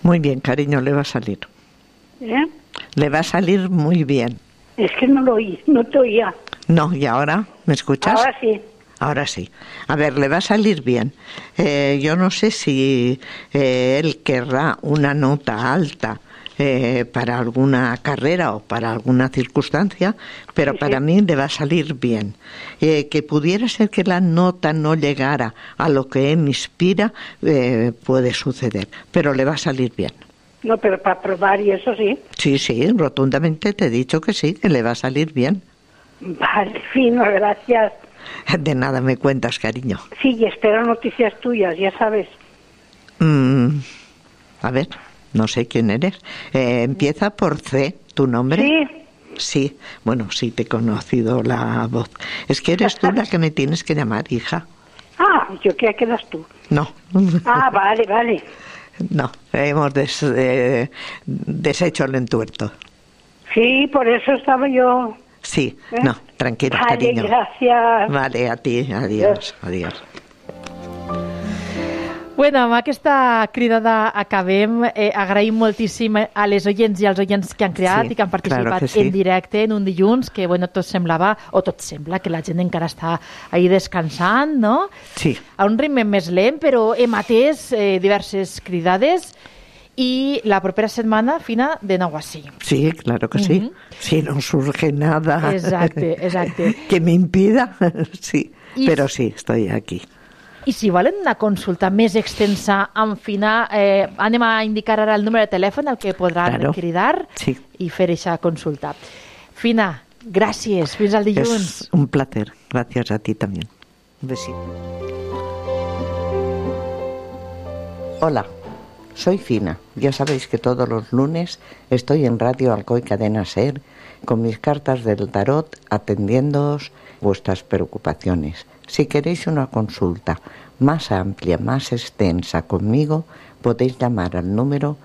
Muy bien, cariño, le va a salir. ¿Eh? Le va a salir muy bien. Es que no lo oí, no te oía. No, ¿y ahora? ¿Me escuchas? Ahora sí. Ahora sí. A ver, le va a salir bien. Yo no sé si él querrá una nota alta para alguna carrera o para alguna circunstancia, pero Sí, para sí. mí le va a salir bien. Que pudiera ser que la nota no llegara a lo que él inspira, puede suceder, pero le va a salir bien. No, pero para probar y eso sí. Sí, sí, rotundamente te he dicho que sí, que le va a salir bien. Vale, fino, gracias. De nada me cuentas, cariño. Sí, y espero noticias tuyas, ya sabes. A ver, no sé quién eres. Empieza por C, ¿tu nombre? Sí. Sí, bueno, sí, te he conocido la voz. Es que eres tú la que me tienes que llamar, hija. Ah, yo creía que eras tú. No. Ah, vale, vale. No, hemos deshecho el entuerto. Sí, por eso estaba yo. Sí, no, tranquila, Vale, cariño. gràcies. Vale, a ti, adiós, adiós. Bueno, amb aquesta cridada acabem. Agraïm moltíssim a les oients i als oients que han creat i que han participat claro que sí. en directe en un dilluns, que bueno, tot sembla que la gent encara està ahí descansant, no? Sí. A un ritme més lent, però hem atès diverses cridades y la propera setmana, Fina, de nou així. Sí, claro que sí. Si no surge nada Exacte. que me impida, sí. I Pero sí, estoy aquí. I si volen una consulta més extensa amb Fina, anem a indicar ara el número de telèfon al que podran cridar i fer aquesta consulta. Fina, gràcies. Fins al dilluns. Es un placer. Gracias a ti también. Un besito. Hola. Soy Fina. Ya sabéis que todos los lunes estoy en Radio Alcoy Cadena Ser con mis cartas del tarot atendiéndoos vuestras preocupaciones. Si queréis una consulta más amplia, más extensa conmigo, podéis llamar al número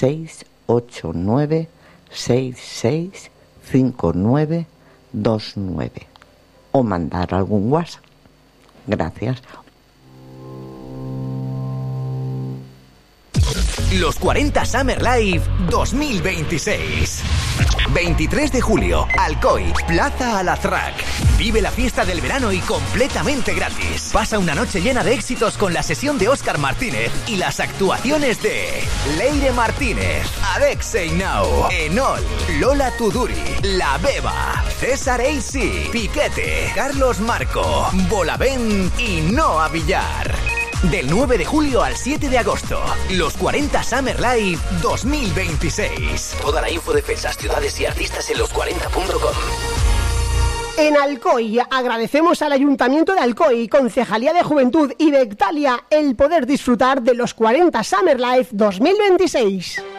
689-665929 o mandar algún WhatsApp. Gracias. Los 40 Summer Live 2026. 23 de julio, Alcoy, Plaza Alazraq. Vive la fiesta del verano y completamente gratis. Pasa una noche llena de éxitos con la sesión de Óscar Martínez y las actuaciones de Leire Martínez, Alexei Nau, Enol, Lola Tuduri, La Beba, César AC, Piquete, Carlos Marco, Bolavent y Noa Villar. Del 9 de julio al 7 de agosto, los 40 Summer Live 2026. Toda la info de fechas, ciudades y artistas en los40.com. En Alcoy agradecemos al Ayuntamiento de Alcoy, Concejalía de Juventud y Bectalia el poder disfrutar de los 40 Summer Live 2026.